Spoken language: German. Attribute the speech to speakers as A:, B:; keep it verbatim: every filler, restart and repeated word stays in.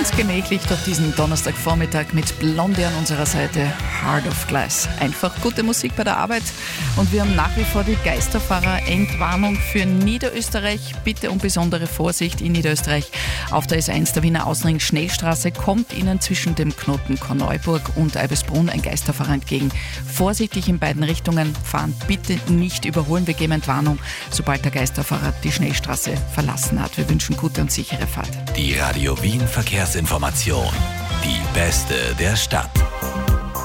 A: ganz gemächlich durch diesen Donnerstagvormittag mit Blonde an unserer Seite, Heart of Glass. Einfach gute Musik bei der Arbeit und wir haben nach wie vor die Geisterfahrer-Endwarnung für Niederösterreich. Bitte um besondere Vorsicht in Niederösterreich. Auf der S eins der Wiener Außenring Schnellstraße kommt Ihnen zwischen dem Knoten Korneuburg und Eibisbrunn ein Geisterfahrer entgegen. Vorsichtig in beiden Richtungen fahren, bitte nicht überholen. Wir geben Entwarnung, sobald der Geisterfahrer die Schnellstraße verlassen hat. Wir wünschen gute und sichere Fahrt.
B: Die Radio Wien Verkehrsinformation. Die beste der Stadt.